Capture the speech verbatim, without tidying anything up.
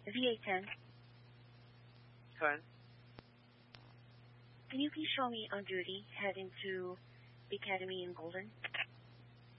V A ten. Go ahead. Can you please show me on duty heading to the Academy in Golden?